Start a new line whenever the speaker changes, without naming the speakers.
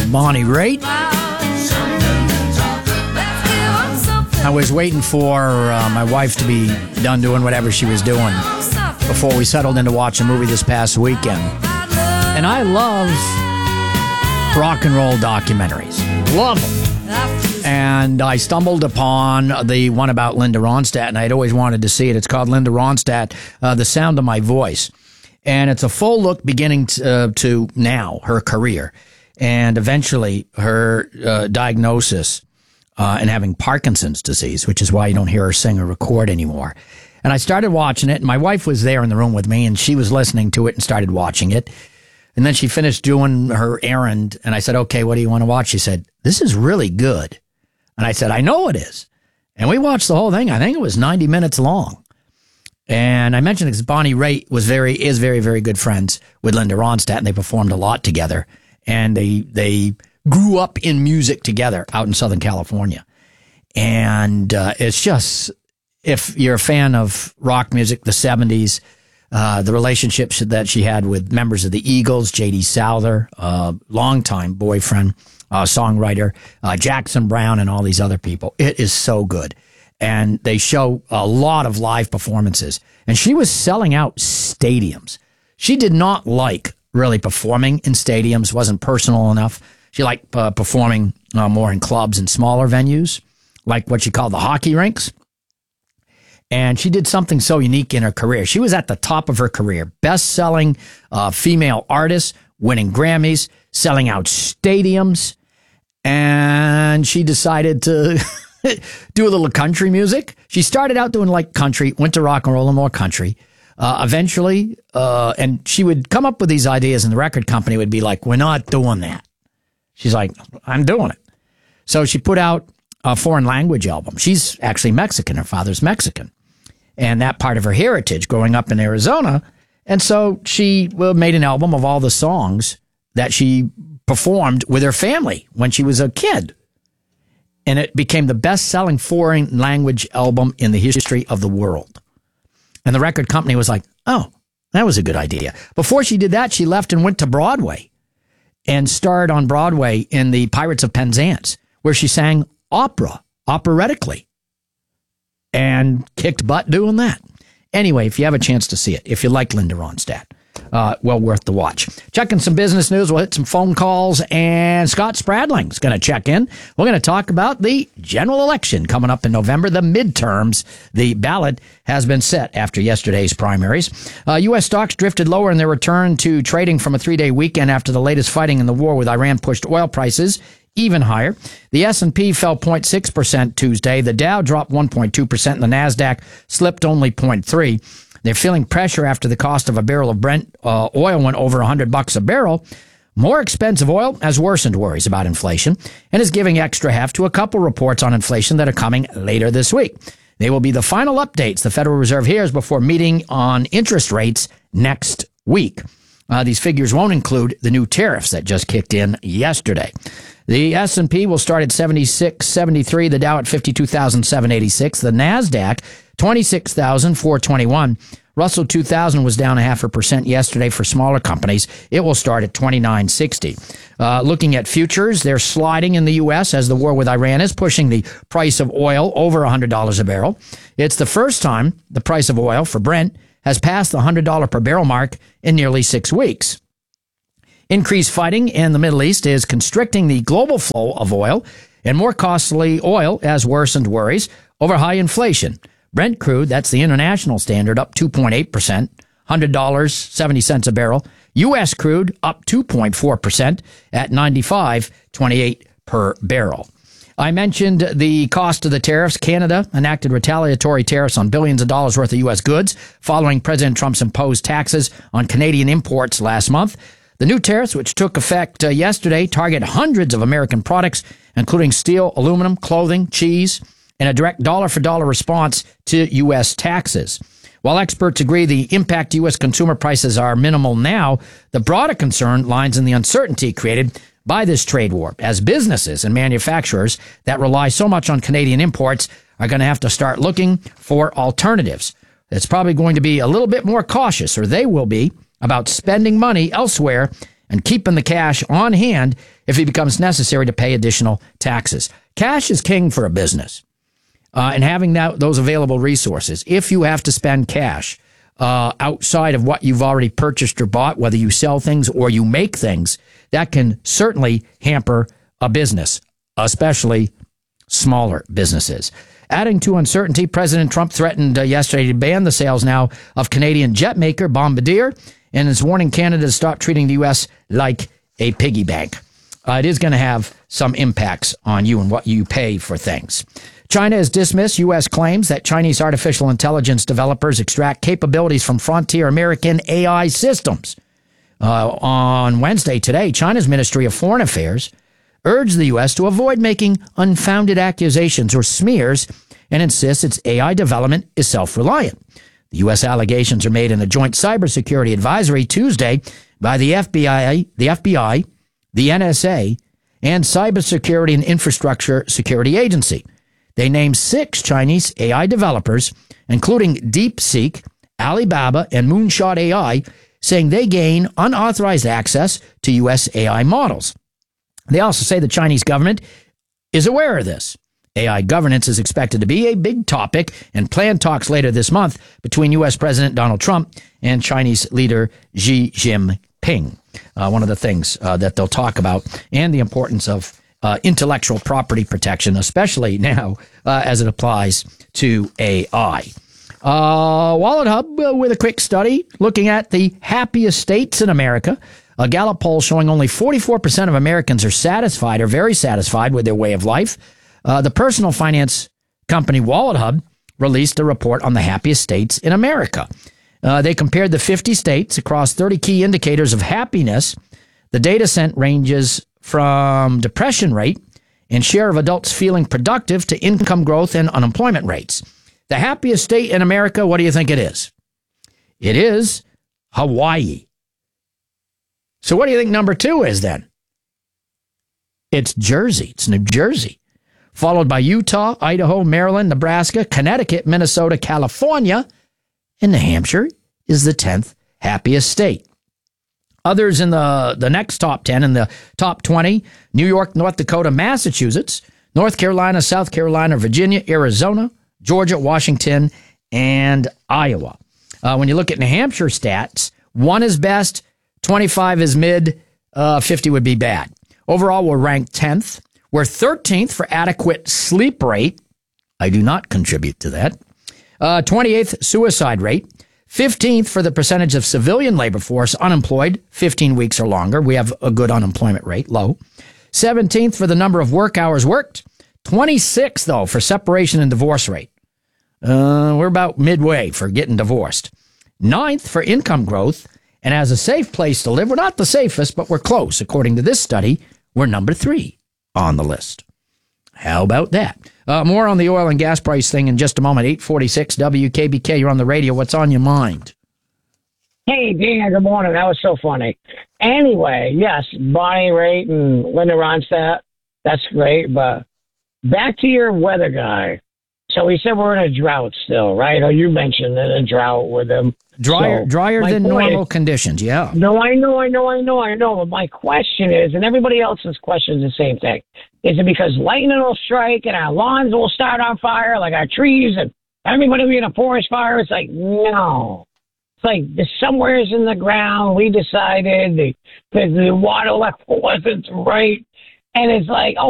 Bonnie Raitt. I was waiting for my wife to be done doing whatever she was doing before we settled in to watch a movie this past weekend. And I love rock and roll documentaries. Love them. And I stumbled upon the one about Linda Ronstadt, and I'd always wanted to see it. It's called Linda Ronstadt, The Sound of My Voice. And it's a full look beginning to now, her career, and eventually her diagnosis and having Parkinson's disease, which is why you don't hear her sing or record anymore. And I started watching it, and my wife was there in the room with me, and she was listening to it and started watching it. And then she finished doing her errand, and I said, okay, what do you want to watch? She said, this is really good. And I said, I know it is. And we watched the whole thing. I think it was 90 minutes long. And I mentioned because Bonnie Raitt is very, very good friends with Linda Ronstadt, and they performed a lot together. And they grew up in music together out in Southern California. And it's just, if you're a fan of rock music, the 70s, the relationships that she had with members of the Eagles, J.D. Souther, longtime boyfriend, songwriter, Jackson Browne, and all these other people. It is so good. And they show a lot of live performances. And she was selling out stadiums. She did not like really performing in stadiums, wasn't personal enough. She liked performing more in clubs and smaller venues, like what she called the hockey rinks. And she did something so unique in her career. She was at the top of her career, best-selling female artist, winning Grammys, selling out stadiums. And she decided to do a little country music. She started out doing like country, went to rock and roll and more country. Eventually, and she would come up with these ideas, and the record company would be like, we're not doing that. She's like, I'm doing it. So she put out a foreign language album. She's actually Mexican. Her father's Mexican. And that part of her heritage growing up in Arizona. And so she made an album of all the songs that she performed with her family when she was a kid. And it became the best-selling foreign language album in the history of the world. And the record company was like, oh, that was a good idea. Before she did that, she left and went to Broadway and starred on Broadway in the Pirates of Penzance, where she sang operatically, and kicked butt doing that. Anyway, if you have a chance to see it, if you like Linda Ronstadt, well worth the watch. Checking some business news. We'll hit some phone calls, and Scott Spradling's going to check in. We're going to talk about the general election coming up in November, the midterms. The ballot has been set after yesterday's primaries. U.S. stocks drifted lower in their return to trading from a three-day weekend after the latest fighting in the war with Iran pushed oil prices even higher. The S&P fell 0.6% Tuesday. The Dow dropped 1.2%, and the NASDAQ slipped only 0.3%. They're feeling pressure after the cost of a barrel of Brent oil went over $100 a barrel. More expensive oil has worsened worries about inflation and is giving extra heft to a couple reports on inflation that are coming later this week. They will be the final updates the Federal Reserve hears before meeting on interest rates next week. These figures won't include the new tariffs that just kicked in yesterday. The S&P will start at 76.73, the Dow at 52,786, the NASDAQ 26,421. Russell 2000 was down 0.5% yesterday for smaller companies. It will start at 29.60. Looking at futures, they're sliding in the U.S. as the war with Iran is pushing the price of oil over $100 a barrel. It's the first time the price of oil for Brent has passed the $100 per barrel mark in nearly 6 weeks. Increased fighting in the Middle East is constricting the global flow of oil, and more costly oil has worsened worries over high inflation. Brent crude, that's the international standard, up 2.8%, $100.70 a barrel. U.S. crude up 2.4% at $95.28 per barrel. I mentioned the cost of the tariffs. Canada enacted retaliatory tariffs on billions of dollars worth of U.S. goods following President Trump's imposed taxes on Canadian imports last month. The new tariffs, which took effect yesterday, target hundreds of American products, including steel, aluminum, clothing, cheese, and a direct dollar-for-dollar response to U.S. taxes. While experts agree the impact to U.S. consumer prices are minimal now, the broader concern lies in the uncertainty created by this trade war, as businesses and manufacturers that rely so much on Canadian imports are going to have to start looking for alternatives. It's probably going to be a little bit more cautious, or they will be, about spending money elsewhere and keeping the cash on hand if it becomes necessary to pay additional taxes. Cash is king for a business, and having those available resources. If you have to spend cash outside of what you've already purchased or bought, whether you sell things or you make things, that can certainly hamper a business, especially smaller businesses. Adding to uncertainty, President Trump threatened yesterday to ban the sales now of Canadian jet maker Bombardier and is warning Canada to stop treating the U.S. like a piggy bank. It is going to have some impacts on you and what you pay for things. China has dismissed U.S. claims that Chinese artificial intelligence developers extract capabilities from frontier American AI systems. On Wednesday today, China's Ministry of Foreign Affairs urged the U.S. to avoid making unfounded accusations or smears and insists its AI development is self-reliant. The U.S. allegations are made in a joint cybersecurity advisory Tuesday by the FBI, the NSA, and Cybersecurity and Infrastructure Security Agency. They named 6 Chinese AI developers, including DeepSeek, Alibaba, and Moonshot AI, saying they gain unauthorized access to U.S. AI models. They also say the Chinese government is aware of this. AI governance is expected to be a big topic in planned talks later this month between U.S. President Donald Trump and Chinese leader Xi Jinping. One of the things that they'll talk about, and the importance of intellectual property protection, especially now as it applies to AI. Wallet Hub with a quick study looking at the happiest states in America. A Gallup poll showing only 44% of Americans are satisfied or very satisfied with their way of life. The personal finance company Wallet Hub released a report on the happiest states in America. They compared the 50 states across 30 key indicators of happiness. The data set ranges from depression rate and share of adults feeling productive to income growth and unemployment rates. The happiest state in America, what do you think it is? It is Hawaii. So what do you think number 2 is then? It's Jersey. It's New Jersey. Followed by Utah, Idaho, Maryland, Nebraska, Connecticut, Minnesota, California, and New Hampshire is the 10th happiest state. Others in the next top 10, in the top 20, New York, North Dakota, Massachusetts, North Carolina, South Carolina, Virginia, Arizona, Georgia, Washington, and Iowa. When you look at New Hampshire stats, 1 is best, 25 is mid, 50 would be bad. Overall, we're ranked 10th. We're 13th for adequate sleep rate. I do not contribute to that. 28th suicide rate. 15th for the percentage of civilian labor force unemployed, 15 weeks or longer. We have a good unemployment rate, low. 17th for the number of work hours worked. 26th, though, for separation and divorce rate. We're about midway for getting divorced. 9th for income growth. And as a safe place to live, we're not the safest, but we're close. According to this study, we're number 3 on the list. How about that? More on the oil and gas price thing in just a moment. 846 WKBK, you're on the radio. What's on your mind?
Hey, Dan, good morning. That was so funny. Anyway, yes, Bonnie Raitt and Linda Ronstadt, that's great. But back to your weather guy. So he said we're in a drought still, right? Or you mentioned in a drought with him.
Drier than normal conditions, yeah.
No, I know. But my question is, and everybody else's question is the same thing. Is it because lightning will strike and our lawns will start on fire, like our trees, and everybody will be in a forest fire? It's like, no. It's like somewhere's in the ground, we decided the water level wasn't right. And it's like, oh,